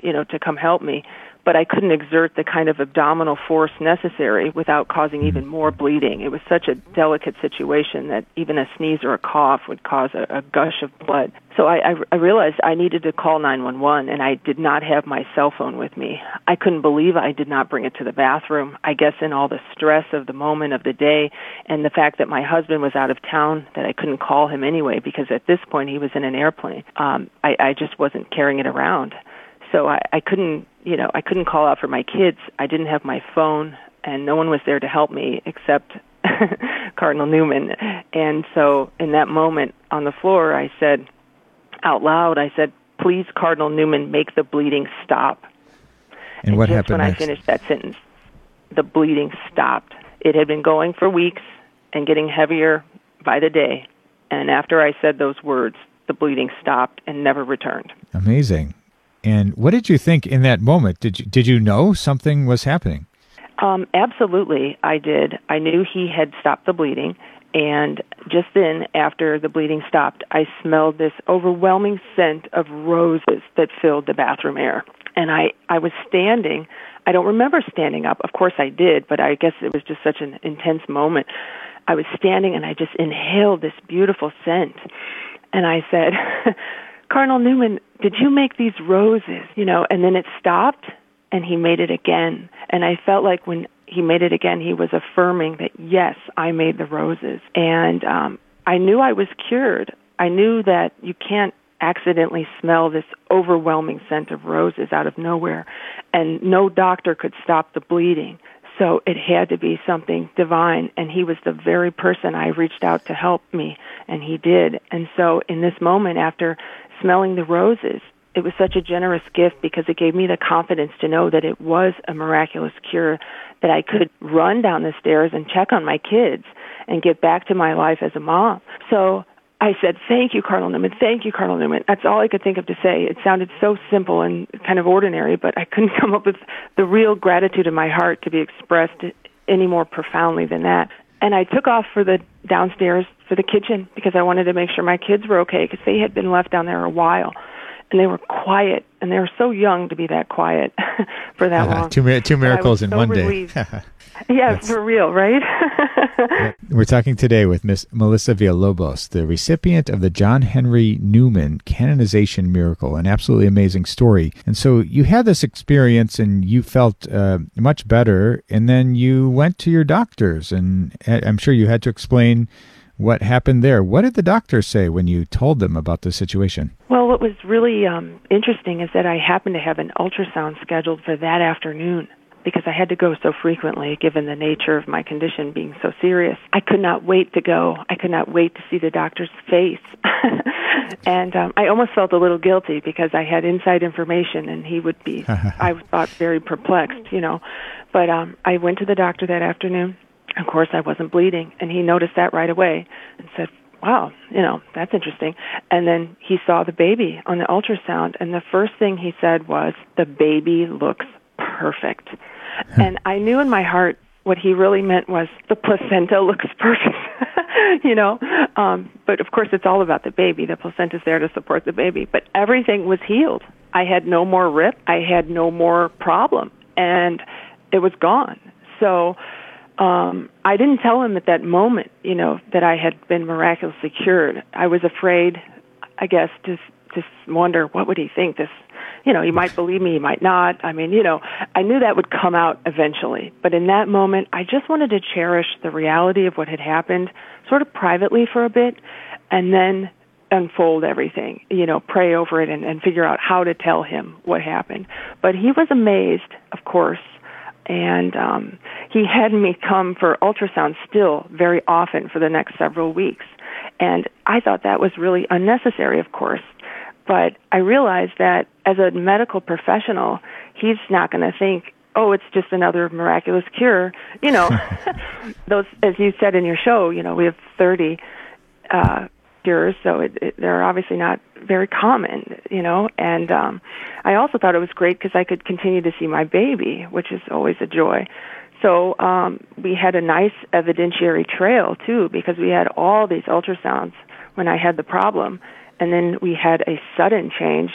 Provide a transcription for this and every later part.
to come help me. But I couldn't exert the kind of abdominal force necessary without causing even more bleeding. It was such a delicate situation that even a sneeze or a cough would cause a gush of blood. So I realized I needed to call 911, and I did not have my cell phone with me. I couldn't believe I did not bring it to the bathroom. I guess in all the stress of the moment of the day and the fact that my husband was out of town, that I couldn't call him anyway because at this point he was in an airplane. I just wasn't carrying it around. So I couldn't call out for my kids. I didn't have my phone, and no one was there to help me except Cardinal Newman. And so in that moment on the floor, I said out loud, please, Cardinal Newman, make the bleeding stop. And what happened next? When I finished that sentence, the bleeding stopped. It had been going for weeks and getting heavier by the day. And after I said those words, the bleeding stopped and never returned. Amazing. And what did you think in that moment? Did you know something was happening? Absolutely, I did. I knew he had stopped the bleeding, and just then, after the bleeding stopped, I smelled this overwhelming scent of roses that filled the bathroom air. And I was standing. I don't remember standing up. Of course I did, but I guess it was just such an intense moment. I was standing, and I just inhaled this beautiful scent. And I said, Cardinal Newman, did you make these roses? And then it stopped, and he made it again. And I felt like when he made it again, he was affirming that, yes, I made the roses. And I knew I was cured. I knew that you can't accidentally smell this overwhelming scent of roses out of nowhere, and no doctor could stop the bleeding. So it had to be something divine, and he was the very person I reached out to help me, and he did. And so in this moment, after smelling the roses, it was such a generous gift because it gave me the confidence to know that it was a miraculous cure, that I could run down the stairs and check on my kids and get back to my life as a mom. So I said, thank you, Cardinal Newman. Thank you, Cardinal Newman. That's all I could think of to say. It sounded so simple and kind of ordinary, but I couldn't come up with the real gratitude in my heart to be expressed any more profoundly than that. And I took off for the downstairs for the kitchen because I wanted to make sure my kids were okay because they had been left down there a while. And they were quiet, and they were so young to be that quiet for that long. Two miracles in one day. Yeah, for real, right? We're talking today with Miss Melissa Villalobos, the recipient of the John Henry Newman canonization miracle, an absolutely amazing story. And so you had this experience, and you felt much better, and then you went to your doctors, and I'm sure you had to explain what happened there. What did the doctors say when you told them about the situation? Well, what was really interesting is that I happened to have an ultrasound scheduled for that afternoon because I had to go so frequently given the nature of my condition being so serious. I could not wait to go. I could not wait to see the doctor's face. And I almost felt a little guilty because I had inside information and he would be, I thought, very perplexed, But I went to the doctor that afternoon. Of course, I wasn't bleeding, and he noticed that right away and said, wow, that's interesting. And then he saw the baby on the ultrasound, and the first thing he said was, the baby looks perfect. And I knew in my heart what he really meant was, the placenta looks perfect, But, of course, it's all about the baby. The placenta's there to support the baby. But everything was healed. I had no more rip. I had no more problem, and it was gone. So I didn't tell him at that moment, that I had been miraculously cured. I was afraid, I guess, to wonder what would he think. He might believe me, he might not. I mean, I knew that would come out eventually. But in that moment, I just wanted to cherish the reality of what had happened, sort of privately for a bit, and then unfold everything, pray over it and figure out how to tell him what happened. But he was amazed, of course. And he had me come for ultrasound still very often for the next several weeks. And I thought that was really unnecessary, of course. But I realized that as a medical professional, he's not going to think, oh, it's just another miraculous cure. Those, as you said in your show, we have 30 cures, so they're obviously not very common, And I also thought it was great because I could continue to see my baby, which is always a joy. So we had a nice evidentiary trail, too, because we had all these ultrasounds when I had the problem. And then we had a sudden change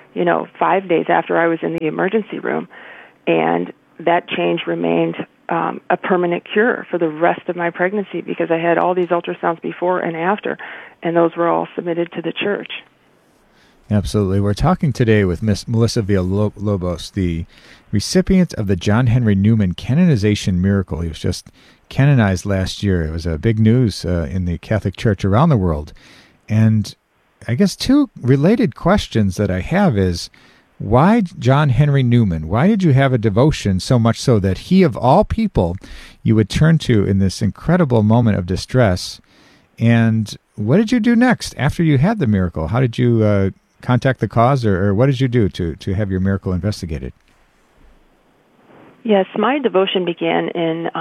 5 days after I was in the emergency room. And that change remained a permanent cure for the rest of my pregnancy, because I had all these ultrasounds before and after, and those were all submitted to the church. Absolutely. We're talking today with Miss Melissa Villalobos, the recipient of the John Henry Newman canonization miracle. He was just canonized last year. It was a big news in the Catholic Church around the world. And I guess two related questions that I have is, why John Henry Newman? Why did you have a devotion so much so that he, of all people, you would turn to in this incredible moment of distress? And what did you do next after you had the miracle? How did you contact the cause, or what did you do to have your miracle investigated? Yes, my devotion began in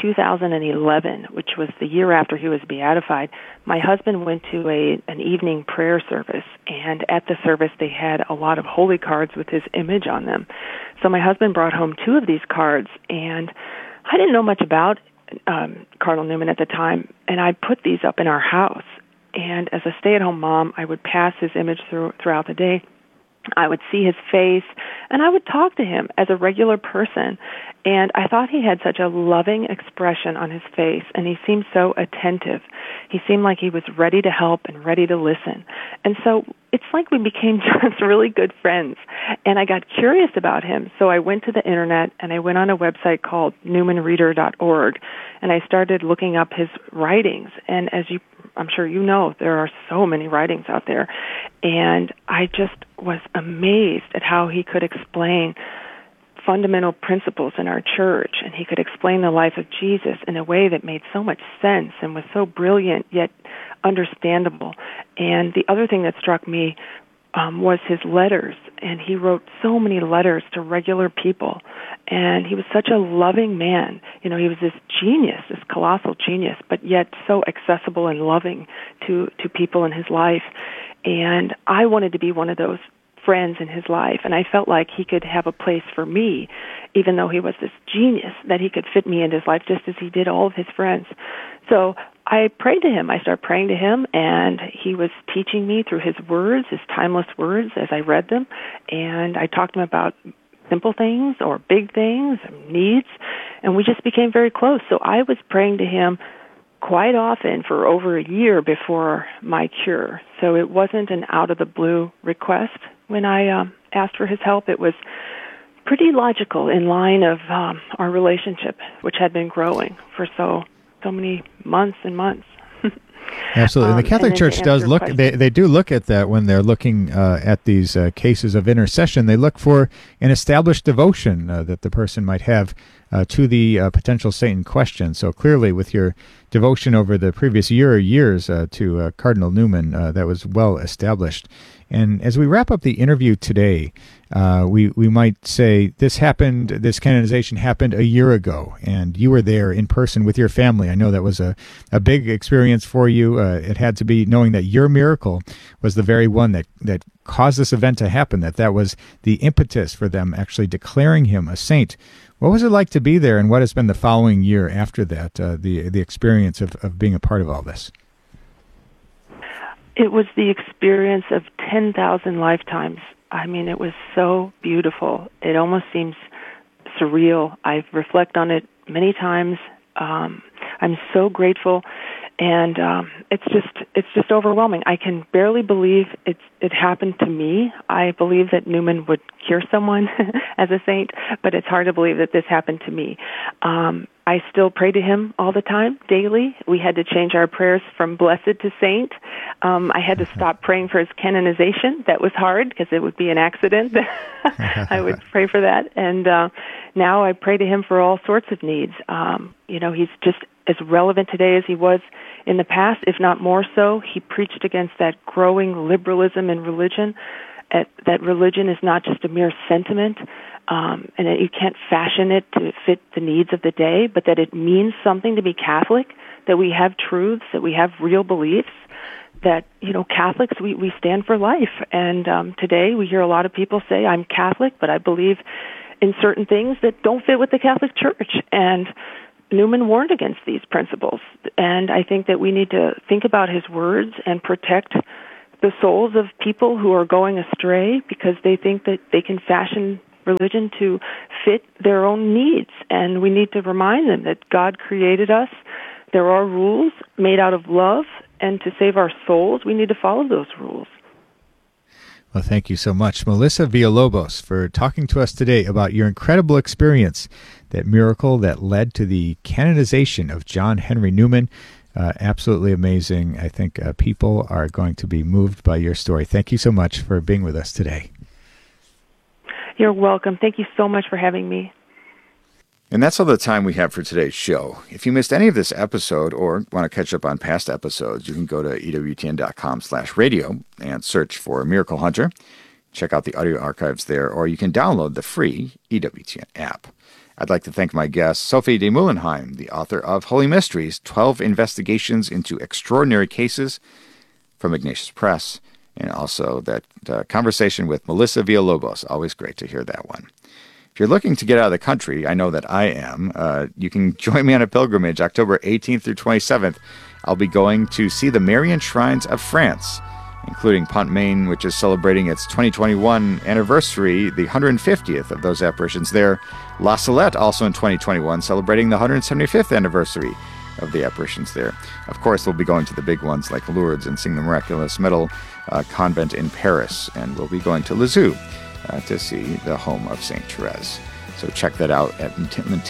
2011, which was the year after he was beatified. My husband went to an evening prayer service, and at the service they had a lot of holy cards with his image on them. So my husband brought home 2 of these cards, and I didn't know much about Cardinal Newman at the time, and I put these up in our house. And as a stay-at-home mom, I would pass his image throughout the day. I would see his face, and I would talk to him as a regular person. And I thought he had such a loving expression on his face, and he seemed so attentive. He seemed like he was ready to help and ready to listen. And so it's like we became just really good friends. And I got curious about him, so I went to the Internet, and I went on a website called newmanreader.org, and I started looking up his writings. And as I'm sure you know, there are so many writings out there. And I just was amazed at how he could explain fundamental principles in our church, and he could explain the life of Jesus in a way that made so much sense and was so brilliant yet understandable. And the other thing that struck me was his letters, and he wrote so many letters to regular people, and he was such a loving man. He was this genius, this colossal genius, but yet so accessible and loving to people in his life. And I wanted to be one of those friends in his life, and I felt like he could have a place for me, even though he was this genius, that he could fit me into his life just as he did all of his friends. So I prayed to him. I started praying to him, and he was teaching me through his words, his timeless words, as I read them, and I talked to him about simple things or big things, needs, and we just became very close. So I was praying to him quite often for over a year before my cure. So it wasn't an out-of-the-blue request when I asked for his help. It was pretty logical in line of our relationship, which had been growing for so many months and months. Absolutely. And the Catholic Church does look, they do look at that when they're looking at these cases of intercession. They look for an established devotion that the person might have to the potential saint in question. So clearly with your devotion over the previous year or years to Cardinal Newman, that was well established. And as we wrap up the interview today, we might say this canonization happened a year ago, and you were there in person with your family. I know that was a big experience for you. It had to be, knowing that your miracle was the very one that caused this event to happen, that was the impetus for them actually declaring him a saint. What was it like to be there, and what has been the following year after that, the experience of being a part of all this? It was the experience of 10,000 lifetimes. I mean, it was so beautiful. It almost seems surreal. I reflect on it many times. I'm so grateful, and it's just overwhelming. I can barely believe it happened to me. I believe that Newman would cure someone as a saint, but it's hard to believe that this happened to me. I still pray to him all the time, daily. We had to change our prayers from blessed to saint. I had to stop praying for his canonization. That was hard because it would be an accident. I would pray for that. And now I pray to him for all sorts of needs. He's just as relevant today as he was in the past, if not more so. He preached against that growing liberalism in religion, that religion is not just a mere sentiment, and that you can't fashion it to fit the needs of the day, but that it means something to be Catholic, that we have truths, that we have real beliefs, that, Catholics, we stand for life. And today we hear a lot of people say, I'm Catholic, but I believe in certain things that don't fit with the Catholic Church. And Newman warned against these principles. And I think that we need to think about his words and protect the souls of people who are going astray because they think that they can fashion religion to fit their own needs. And we need to remind them that God created us. There are rules made out of love, and to save our souls, we need to follow those rules. Well, thank you so much, Melissa Villalobos, for talking to us today about your incredible experience, that miracle that led to the canonization of John Henry Newman. Absolutely amazing. I think people are going to be moved by your story. Thank you so much for being with us today. You're welcome. Thank you so much for having me. And that's all the time we have for today's show. If you missed any of this episode or want to catch up on past episodes, you can go to EWTN.com/radio and search for Miracle Hunter. Check out the audio archives there, or you can download the free EWTN app. I'd like to thank my guest, Sophie de Meulenheim, the author of Holy Mysteries, 12 Investigations into Extraordinary Cases from Ignatius Press, and also that conversation with Melissa Villalobos. Always great to hear that one. If you're looking to get out of the country, I know that I am, you can join me on a pilgrimage October 18th through 27th. I'll be going to see the Marian Shrines of France, including Pont-Main, which is celebrating its 2021 anniversary, the 150th of those apparitions there. La Salette, also in 2021, celebrating the 175th anniversary of the apparitions there. Of course, we'll be going to the big ones like Lourdes and seeing the Miraculous Medal Convent in Paris, and we'll be going to Lisieux to see the home of St. Therese. So check that out at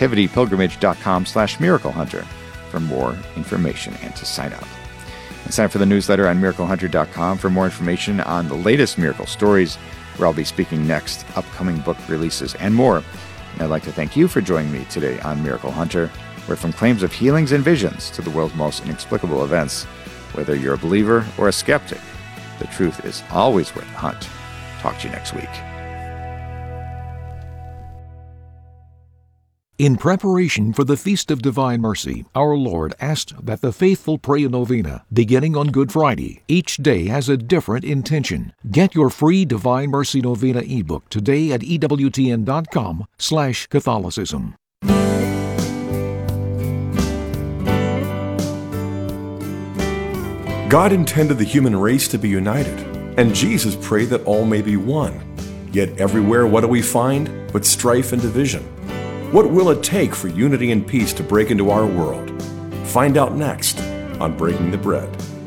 nativitypilgrimage.com/miraclehunter for more information and to sign up. And sign up for the newsletter on miraclehunter.com for more information on the latest miracle stories, where I'll be speaking next, upcoming book releases, and more. And I'd like to thank you for joining me today on Miracle Hunter, where from claims of healings and visions to the world's most inexplicable events, whether you're a believer or a skeptic, the truth is always worth the hunt. Talk to you next week. In preparation for the Feast of Divine Mercy, our Lord asked that the faithful pray a novena, beginning on Good Friday. Each day has a different intention. Get your free Divine Mercy Novena ebook today at EWTN.com/Catholicism. God intended the human race to be united, and Jesus prayed that all may be one. Yet everywhere, what do we find but strife and division? What will it take for unity and peace to break into our world? Find out next on Breaking the Bread.